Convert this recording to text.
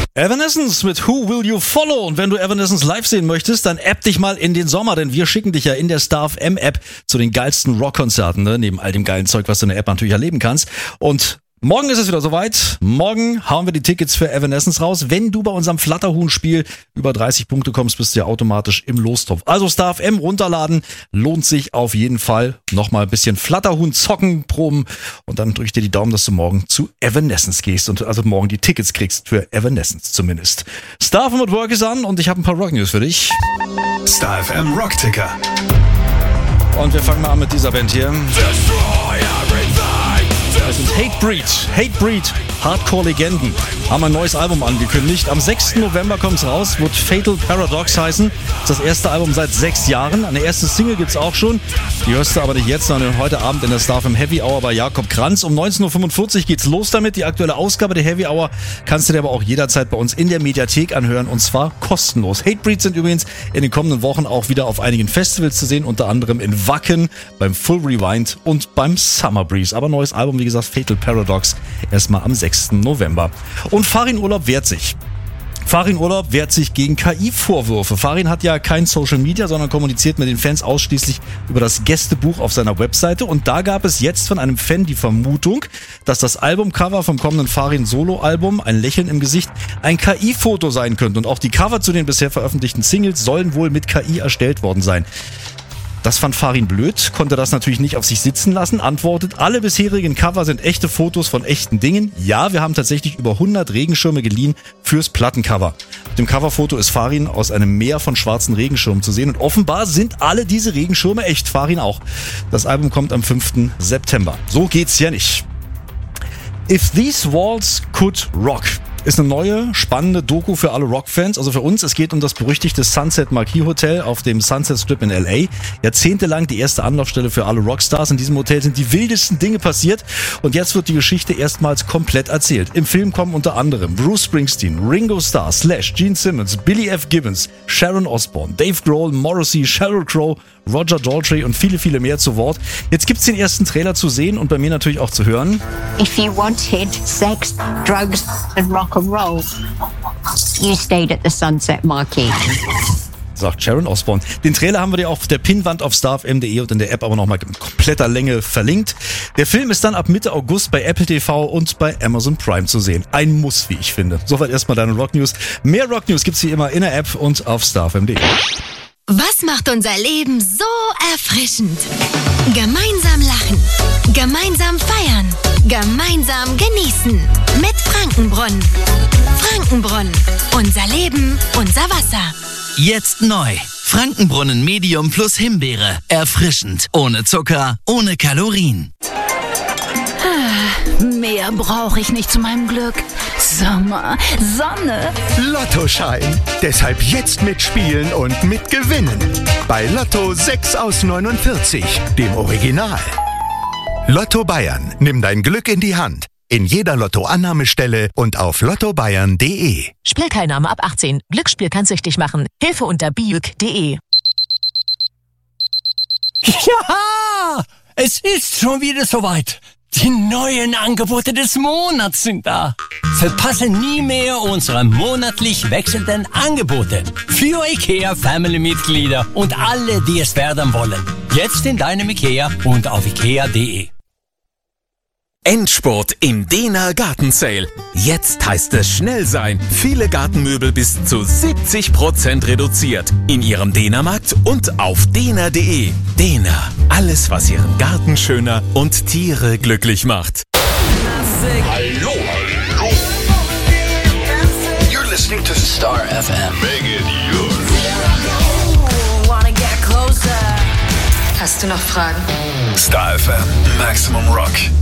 Evanescence mit Who Will You Follow? Und wenn du Evanescence live sehen möchtest, dann app dich mal in den Sommer, denn wir schicken dich ja in der Star FM App zu den geilsten Rockkonzerten, ne? Neben all dem geilen Zeug, was du in der App natürlich erleben kannst. Und morgen ist es wieder soweit. Morgen hauen wir die Tickets für Evanescence raus. Wenn du bei unserem Flatterhuhn-Spiel über 30 Punkte kommst, bist du ja automatisch im Lostopf. Also Star FM runterladen, lohnt sich auf jeden Fall. Nochmal ein bisschen Flatterhuhn zocken, proben und dann drück ich dir die Daumen, dass du morgen zu Evanescence gehst und also morgen die Tickets kriegst für Evanescence zumindest. Star FM at Work ist an und ich habe ein paar Rock News für dich. Star FM Rockticker. Und wir fangen mal an mit dieser Band hier. Das sind Hatebreed, Hardcore-Legenden, haben ein neues Album angekündigt. Am 6. November kommt's raus, wird Fatal Paradox heißen. Das ist das erste Album seit 6 Jahren. Eine erste Single gibt's auch schon. Die hörst du aber nicht jetzt, sondern heute Abend in der Star FM Heavy Hour bei Jakob Kranz. Um 19.45 Uhr geht's los damit. Die aktuelle Ausgabe der Heavy Hour kannst du dir aber auch jederzeit bei uns in der Mediathek anhören und zwar kostenlos. Hatebreed sind übrigens in den kommenden Wochen auch wieder auf einigen Festivals zu sehen, unter anderem in Wacken, beim Full Rewind und beim Summer Breeze. Aber neues Album, wie gesagt, Fatal Paradox, erstmal am 6. November. Und Farin Urlaub wehrt sich. Farin Urlaub wehrt sich gegen KI-Vorwürfe. Farin hat ja kein Social Media, sondern kommuniziert mit den Fans ausschließlich über das Gästebuch auf seiner Webseite. Und da gab es jetzt von einem Fan die Vermutung, dass das Albumcover vom kommenden Farin Solo-Album, ein Lächeln im Gesicht, ein KI-Foto sein könnte. Und auch die Cover zu den bisher veröffentlichten Singles sollen wohl mit KI erstellt worden sein. Das fand Farin blöd, konnte das natürlich nicht auf sich sitzen lassen, antwortet, alle bisherigen Cover sind echte Fotos von echten Dingen. Ja, wir haben tatsächlich über 100 Regenschirme geliehen fürs Plattencover. Auf dem Coverfoto ist Farin aus einem Meer von schwarzen Regenschirmen zu sehen und offenbar sind alle diese Regenschirme echt, Farin auch. Das Album kommt am 5. September. So geht's ja nicht. If These Walls Could Rock ist eine neue, spannende Doku für alle Rockfans, also für uns. Es geht um das berüchtigte Sunset Marquis Hotel auf dem Sunset Strip in L.A. Jahrzehntelang die erste Anlaufstelle für alle Rockstars. In diesem Hotel sind die wildesten Dinge passiert und jetzt wird die Geschichte erstmals komplett erzählt. Im Film kommen unter anderem Bruce Springsteen, Ringo Starr, Slash, Gene Simmons, Billy F. Gibbons, Sharon Osbourne, Dave Grohl, Morrissey, Sheryl Crow, Roger Daltrey und viele, viele mehr zu Wort. Jetzt gibt's den ersten Trailer zu sehen und bei mir natürlich auch zu hören. If you wanted sex, drugs and rock and roll, you stayed at the Sunset Marquis. Sagt Sharon Osbourne. Den Trailer haben wir dir auf der Pinnwand auf starfm.de und in der App aber nochmal in kompletter Länge verlinkt. Der Film ist dann ab Mitte August bei Apple TV und bei Amazon Prime zu sehen. Ein Muss, wie ich finde. Soweit erstmal deine Rock News. Mehr Rock News gibt's wie immer in der App und auf starfm.de. Was macht unser Leben so erfrischend? Gemeinsam lachen, gemeinsam feiern, gemeinsam genießen. Mit Frankenbrunnen. Frankenbrunnen. Unser Leben, unser Wasser. Jetzt neu. Frankenbrunnen Medium plus Himbeere. Erfrischend. Ohne Zucker, ohne Kalorien. Mehr brauche ich nicht zu meinem Glück. Sommer, Sonne. Lottoschein. Deshalb jetzt mitspielen und mitgewinnen. Bei Lotto 6 aus 49, dem Original. Lotto Bayern. Nimm dein Glück in die Hand. In jeder Lottoannahmestelle und auf lottobayern.de. Spielteilnahme ab 18. Glücksspiel kann süchtig machen. Hilfe unter biuk.de. Ja, es ist schon wieder soweit. Die neuen Angebote des Monats sind da. Verpasse nie mehr unsere monatlich wechselnden Angebote. Für IKEA-Family-Mitglieder und alle, die es werden wollen. Jetzt in deinem IKEA und auf ikea.de. Endspurt im Dehner Gartensale. Jetzt heißt es schnell sein. Viele Gartenmöbel bis zu 70% reduziert. In Ihrem Dehnermarkt und auf dehner.de. Dehner. Alles, was Ihren Garten schöner und Tiere glücklich macht. Hallo, hallo. You're listening to Star FM. Make it yours. Hast du noch Fragen? Star FM. Maximum Rock.